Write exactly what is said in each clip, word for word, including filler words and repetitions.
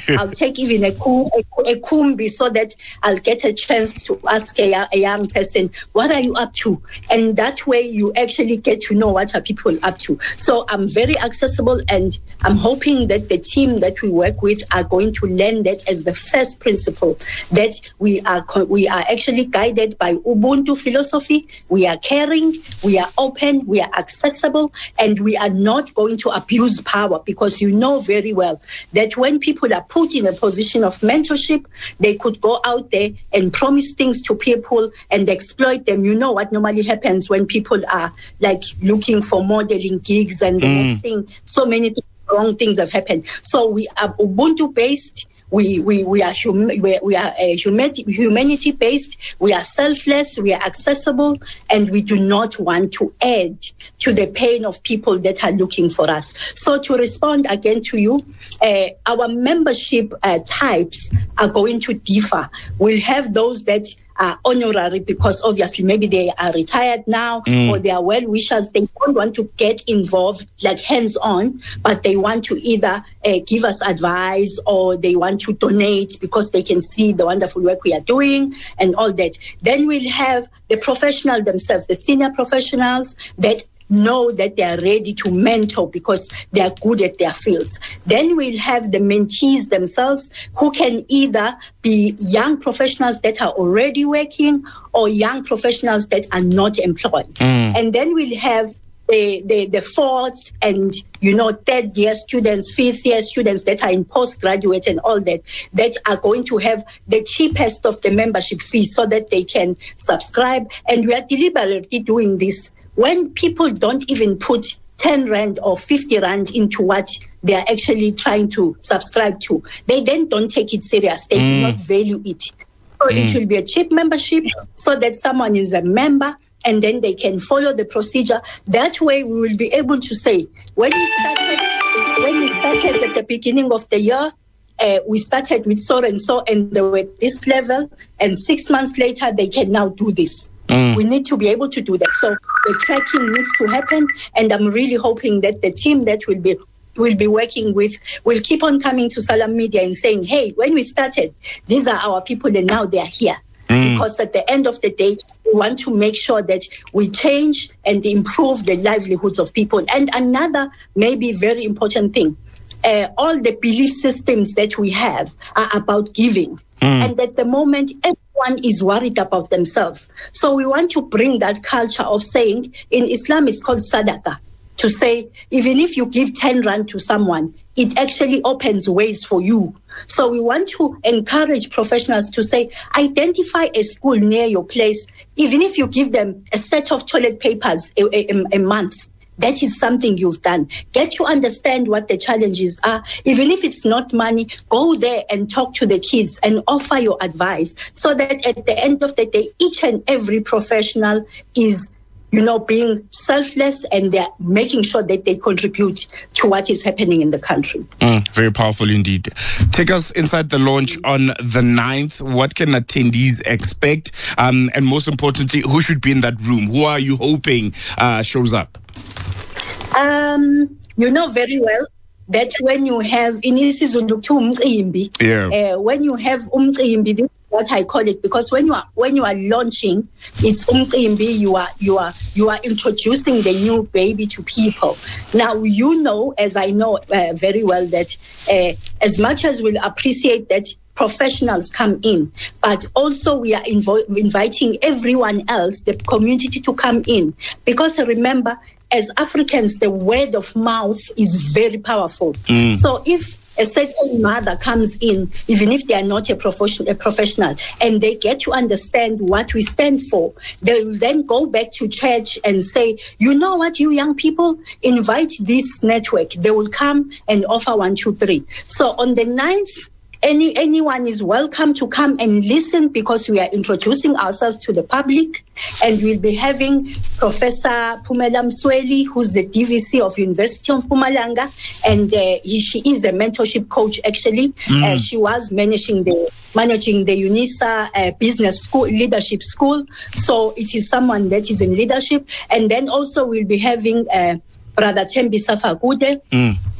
I'll take even a, kum, a, a kumbi so that I'll get a chance to ask a, a young person, what are you up to? And that way you actually get to know what are people up to. So I'm very accessible, and I'm hoping that the team that we work with are going to learn that as the first principle, that we are we are actually guided by Ubuntu philosophy. We are caring, we are open, we are accessible, and we are not going to abuse power, because you know very well that when people are put in a position of mentorship, they could go out there and promise things to people and exploit them. You know what normally happens when people are like looking for modeling gigs, and the mm. next thing, so many th- wrong things have happened. So we are Ubuntu based. We we we are hum, we, we are uh, humanity humanity based. We are selfless. We are accessible, and we do not want to add to the pain of people that are looking for us. So to respond again to you, uh, our membership uh, types are going to differ. We'll have those that are honorary, because obviously maybe they are retired now, mm. or they are well-wishers. They don't want to get involved like hands-on, but they want to either uh, give us advice, or they want to donate because they can see the wonderful work we are doing and all that. Then we'll have the professional themselves, the senior professionals that know that they are ready to mentor because they are good at their fields. Then we'll have the mentees themselves, who can either be young professionals that are already working, or young professionals that are not employed. Mm. And then we'll have the, the, the fourth and, you know, third year students, fifth year students that are in postgraduate and all that, that are going to have the cheapest of the membership fees so that they can subscribe. And we are deliberately doing this when people don't even put ten rand or fifty rand into what they are actually trying to subscribe to. They then don't take it serious. They mm. do not value it. So mm. it will be a cheap membership so that someone is a member, and then they can follow the procedure. That way we will be able to say, when we started, when we started at the beginning of the year, Uh, we started with so and so, and they were at this level, and six months later they can now do this. Mm. We need to be able to do that. So the tracking needs to happen, and I'm really hoping that the team that will be will be working with will keep on coming to Salam Media and saying, hey, when we started, these are our people, and now they are here. Mm. Because at the end of the day, we want to make sure that we change and improve the livelihoods of people. And another maybe very important thing, Uh, all the belief systems that we have are about giving. Mm. And at the moment, everyone is worried about themselves. So we want to bring that culture of saying, in Islam, it's called sadaqah, to say, even if you give ten rand to someone, it actually opens ways for you. So we want to encourage professionals to say, identify a school near your place, even if you give them a set of toilet papers a, a, a month. That is something you've done. Get to understand what the challenges are. Even if it's not money, go there and talk to the kids and offer your advice, so that at the end of the day, each and every professional is, you know, being selfless, and they're making sure that they contribute to what is happening in the country. Mm, very powerful indeed. Take us inside the launch on the ninth. What can attendees expect? Um, and most importantly, who should be in that room? Who are you hoping uh, shows up? Um, you know very well that when you have in isiZulu umcimbi, yeah. uh, when you have umcimbi, this is what I call it, because when you are when you are launching, it's umcimbi. You are you are you are introducing the new baby to people. Now you know, as I know uh, very well, that uh, as much as we'll appreciate that professionals come in, but also we are invo- inviting everyone else, the community, to come in, because remember, as Africans, the word of mouth is very powerful. Mm. So if a certain mother comes in, even if they are not a, profession, a professional, and they get to understand what we stand for, they will then go back to church and say, you know what, you young people, invite this network. They will come and offer one, two, three. So on the ninth, Any anyone is welcome to come and listen, because we are introducing ourselves to the public, and we'll be having Professor Phumela Msweli, who's the D V C of University of Mpumalanga, and uh, he, she is a mentorship coach. Actually, mm. uh, she was managing the managing the UNISA uh, Business School Leadership School, so it is someone that is in leadership. And then also we'll be having uh, Brother Thembisa Fakude. Mm.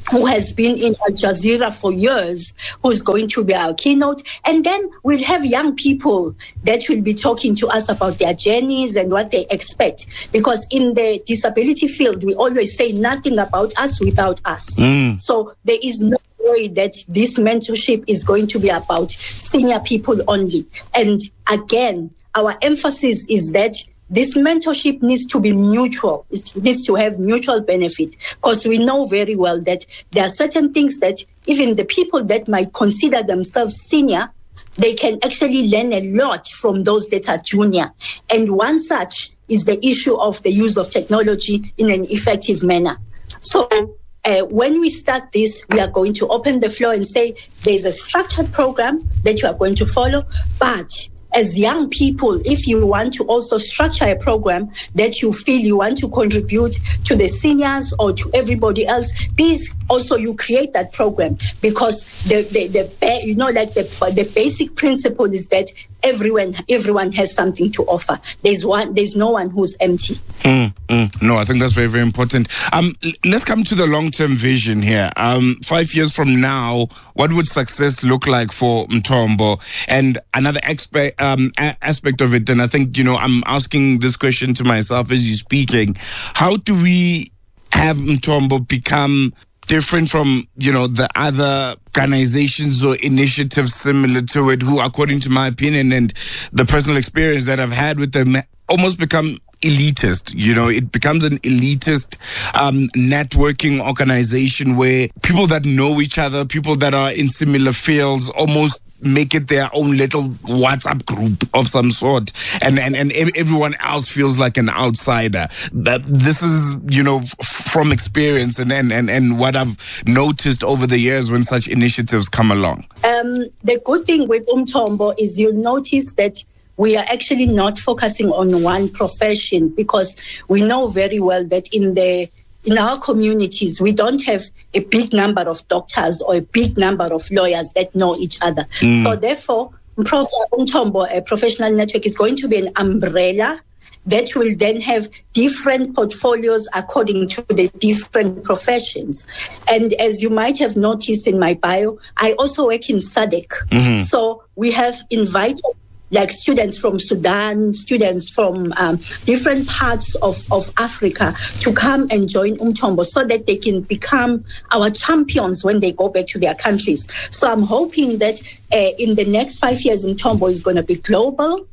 who has been in Al Jazeera for years, who's going to be our keynote. And then we'll have young people that will be talking to us about their journeys and what they expect. Because in the disability field, we always say nothing about us without us. Mm. So there is no way that this mentorship is going to be about senior people only. And again, our emphasis is that this mentorship needs to be mutual. It needs to have mutual benefit, because we know very well that there are certain things that even the people that might consider themselves senior, they can actually learn a lot from those that are junior. And one such is the issue of the use of technology in an effective manner. So uh, when we start this, we are going to open the floor and say there's a structured program that you are going to follow, but as young people, if you want to also structure a program that you feel you want to contribute to the seniors or to everybody else, please also you create that program, because the the, the you know like the the basic principle is that everyone everyone has something to offer. There's one there's no one who's empty. Mm, mm. No, I think that's very, very important. Um, let's come to the long-term vision here. Um, five years from now, what would success look like for Mthombo? And another aspect, um, a- aspect of it, and I think, you know, I'm asking this question to myself as you're speaking. How do we have Mthombo become different from, you know, the other organizations or initiatives similar to it, who, according to my opinion and the personal experience that I've had with them, almost become elitist? You know, it becomes an elitist um, networking organization where people that know each other, people that are in similar fields, almost make it their own little WhatsApp group of some sort, and and, and everyone else feels like an outsider. That this is, you know, f- from experience and, and, and, and what I've noticed over the years when such initiatives come along. Um, the good thing with Umthombo is you'll notice that we are actually not focusing on one profession, because we know very well that in the in our communities, we don't have a big number of doctors or a big number of lawyers that know each other. Mm. So therefore, Umthombo, a professional network, is going to be an umbrella that will then have different portfolios according to the different professions. And as you might have noticed in my bio, I also work in S A D C. Mm-hmm. So we have invited like students from Sudan, students from um, different parts of, of Africa to come and join Umthombo so that they can become our champions when they go back to their countries. So I'm hoping that uh, in the next five years, Umthombo is going to be global,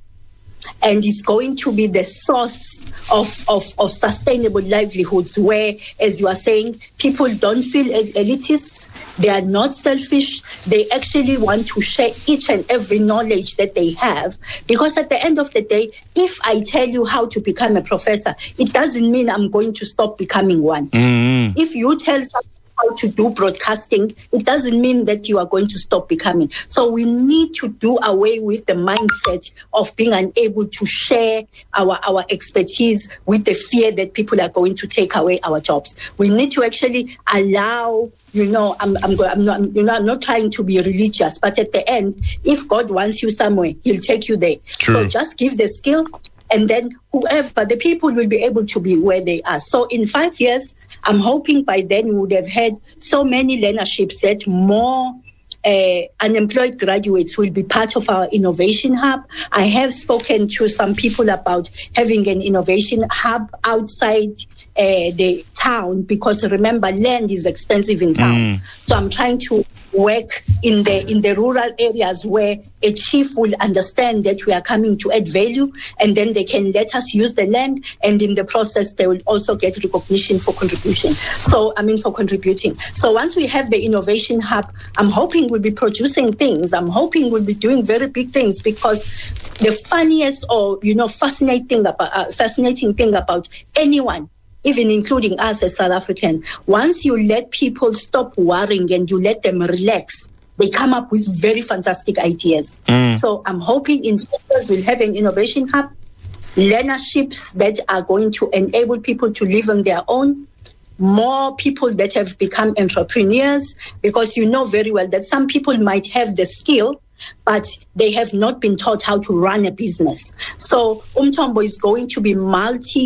and it's going to be the source of, of, of sustainable livelihoods where, as you are saying, people don't feel elitist, they are not selfish, they actually want to share each and every knowledge that they have. Because at the end of the day, if I tell you how to become a professor, it doesn't mean I'm going to stop becoming one. Mm-hmm. If you tell someone how to do broadcasting, it doesn't mean that you are going to stop becoming. So we need to do away with the mindset of being unable to share our, our expertise with the fear that people are going to take away our jobs. We need to actually allow, you know, I'm, I'm, go, I'm not, you know, I'm not trying to be religious, but at the end, if God wants you somewhere, He'll take you there. True. So just give the skill, and then whoever, the people will be able to be where they are. So in five years, I'm hoping by then we would have had so many learnerships that more uh, unemployed graduates will be part of our innovation hub. I have spoken to some people about having an innovation hub outside uh, the town, because remember, land is expensive in town. Mm. So I'm trying to work in the in the rural areas where a chief will understand that we are coming to add value, and then they can let us use the land, and in the process they will also get recognition for contribution. So I mean for contributing. So once we have the innovation hub, I'm hoping we'll be producing things. I'm hoping we'll be doing very big things, because the funniest or you know fascinating thing about uh, fascinating thing about anyone, even including us as South African, once you let people stop worrying and you let them relax, they come up with very fantastic ideas. Mm. So I'm hoping in sectors we'll have an innovation hub, learnerships that are going to enable people to live on their own, more people that have become entrepreneurs, because you know very well that some people might have the skill, but they have not been taught how to run a business. So Umthombo is going to be multi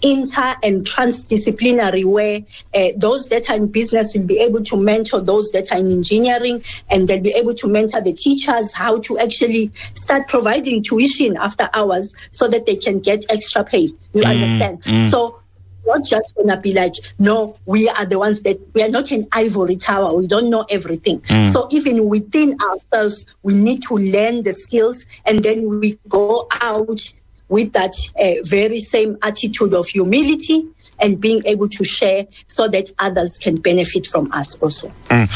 inter and transdisciplinary, where uh, those that are in business will be able to mentor those that are in engineering, and they'll be able to mentor the teachers how to actually start providing tuition after hours so that they can get extra pay. You mm, understand? Mm. So not just going to be like, no, we are the ones that, we are not an ivory tower. We don't know everything. Mm. So even within ourselves, we need to learn the skills, and then we go out with that uh, very same attitude of humility and being able to share so that others can benefit from us also. Mm.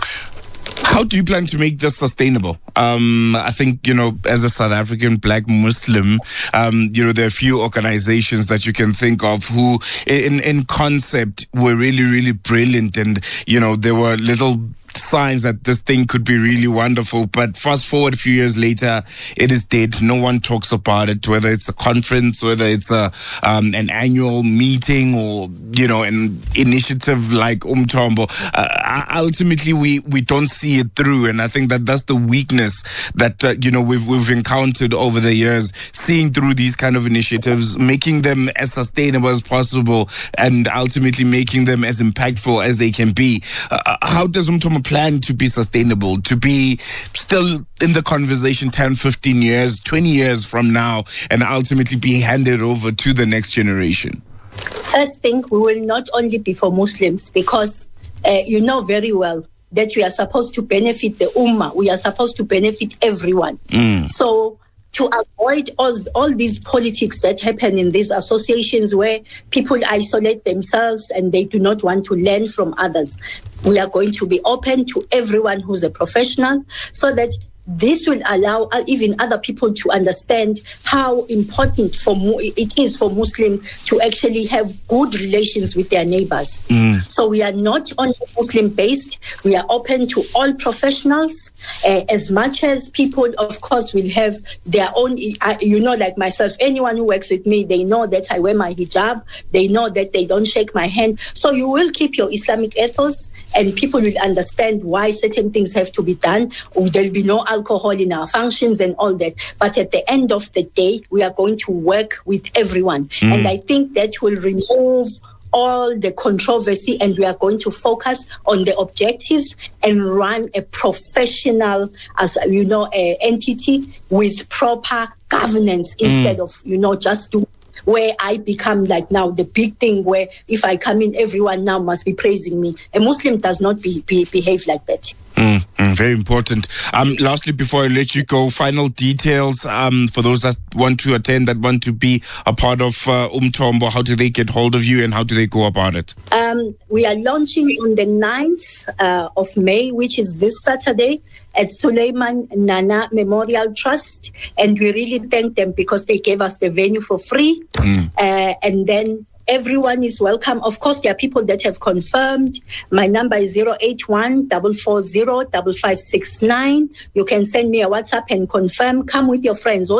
How do you plan to make this sustainable? Um, I think, you know, as a South African Black Muslim, um, you know, there are a few organizations that you can think of who, in, in concept, were really, really brilliant. And, you know, there were little signs that this thing could be really wonderful, but fast forward a few years later, it is dead. No one talks about it, whether it's a conference, whether it's a um, an annual meeting, or, you know, an initiative like Umthombo. Uh, ultimately, we we don't see it through, and I think that that's the weakness that uh, you know we've we've encountered over the years, seeing through these kind of initiatives, making them as sustainable as possible, and ultimately making them as impactful as they can be. Uh, how does Umthombo plan to be sustainable, to be still in the conversation ten, fifteen years, twenty years from now, and ultimately be handed over to the next generation? First thing, we will not only be for Muslims, because uh, you know very well that we are supposed to benefit the Ummah. We are supposed to benefit everyone. Mm. So to avoid all, all these politics that happen in these associations where people isolate themselves and they do not want to learn from others, we are going to be open to everyone who's a professional, so that this will allow even other people to understand how important for it is for Muslims to actually have good relations with their neighbors. Mm. So we are not only Muslim-based, we are open to all professionals, uh, as much as people, of course, will have their own, uh, you know, like myself, anyone who works with me, they know that I wear my hijab, they know that they don't shake my hand. So you will keep your Islamic ethos, and people will understand why certain things have to be done. There'll be no alcohol in our functions and all that. But at the end of the day, we are going to work with everyone. Mm. And I think that will remove all the controversy, and we are going to focus on the objectives and run a professional, as you know, uh, entity with proper governance, mm. instead of, you know, just do where I become like now the big thing where if I come in, everyone now must be praising me. A Muslim does not be, be, behave like that. Mm, mm, very important. Um, lastly, before I let you go, final details um, for those that want to attend, that want to be a part of uh, Umthombo. How do they get hold of you, and how do they go about it? Um, we are launching on the ninth uh, of May, which is this Saturday, at Suleiman Nana Memorial Trust. And we really thank them because they gave us the venue for free. Mm. Uh, and then everyone is welcome. Of course, there are people that have confirmed. My number is zero eight one, four four zero, five five six nine. You can send me a WhatsApp and confirm. Come with your friends. uh,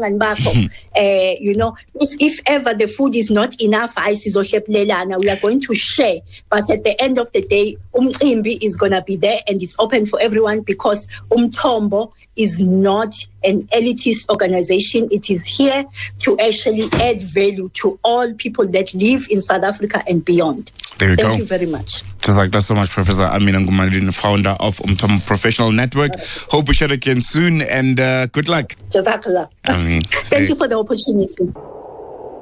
you know, if, if ever the food is not enough, we are going to share. But at the end of the day, Umcimbi is going to be there, and it's open for everyone, because Umthombo is not an elitist organization. It is here to actually add value to all people that live in South Africa and beyond. There you Thank go. you very much. Jazakallah so much, Professor Amina Ngumaludin, founder of Umthombo Professional Network. Hope we chat again soon, and uh, good luck. Jazakallah. I mean, Thank hey. you for the opportunity.